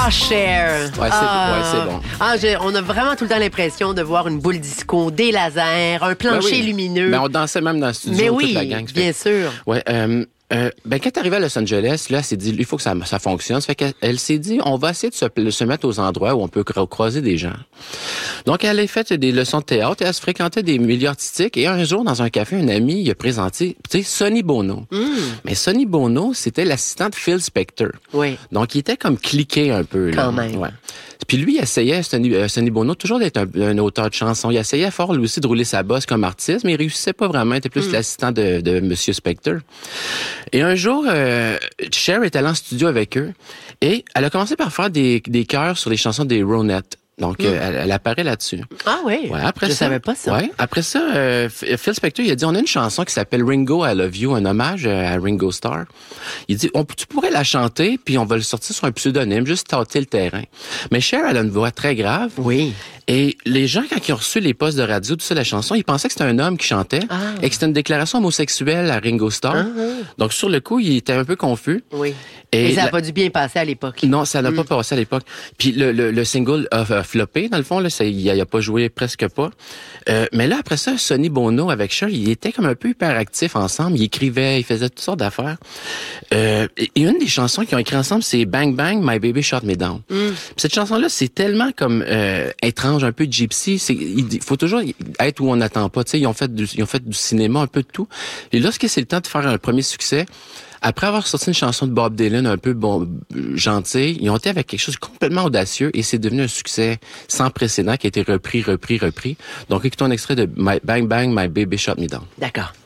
Ah, Cher. Ouais, c'est bon. On a vraiment tout le temps l'impression de voir une boule disco, des lasers, un plancher lumineux. Ben, on dansait même dans le studio, Mais oui, toute la gang. bien sûr. Ouais, quand elle arrivait à Los Angeles, là, elle s'est dit, il faut que ça fonctionne. Ça fait qu'elle s'est dit, on va essayer de se mettre aux endroits où on peut croiser des gens. Donc, elle a fait des leçons de théâtre et elle se fréquentait des milieux artistiques. Et un jour, dans un café, un ami, il a présenté, tu sais, Sonny Bono. Mais Sonny Bono, c'était l'assistant de Phil Spector. Oui. Donc, il était comme cliqué un peu, là. Quand même. Ouais. Puis lui, il essayait, Sonny Bono, toujours d'être un auteur de chansons. Il essayait fort, lui aussi, de rouler sa bosse comme artiste, mais il réussissait pas vraiment. Il était plus l'assistant de Monsieur Spector. Et un jour, Cher est allée en studio avec eux et elle a commencé par faire des chœurs sur les chansons des Ronettes. Donc, elle apparaît là-dessus. Ah oui? Ouais, après je ça, savais pas ça. Ouais, après ça, Phil Spector, il a dit, on a une chanson qui s'appelle Ringo, I Love You, un hommage à Ringo Starr. Il dit, tu pourrais la chanter, puis on va le sortir sur un pseudonyme, juste tâter le terrain. Mais Cher, elle a une voix très grave. Oui. Et les gens, quand ils ont reçu les postes de radio, tout ça, la chanson, ils pensaient que c'était un homme qui chantait et que c'était une déclaration homosexuelle à Ringo Starr. Donc, sur le coup, il était un peu confus. Oui. Et ça n'a pas dû bien passer à l'époque. Non, ça n'a pas passé à l'époque. Puis le single a floppé, dans le fond, là, il a pas joué presque pas. Mais là, après ça, Sonny Bono avec Cher, il était comme un peu hyperactif ensemble. Il écrivait, il faisait toutes sortes d'affaires. Et une des chansons qu'ils ont écrit ensemble, c'est Bang Bang, My Baby Shot Me Down. Puis cette chanson-là, c'est tellement comme étrange, un peu gypsy. Il faut toujours être où on n'attend pas. Tu sais, ils ont fait du cinéma, un peu de tout. Et lorsque c'est le temps de faire un premier succès, après avoir sorti une chanson de Bob Dylan un peu gentille, ils ont été avec quelque chose de complètement audacieux et c'est devenu un succès sans précédent qui a été repris. Donc, écoutons un extrait de Bang Bang, My Baby Shot Me Down. D'accord.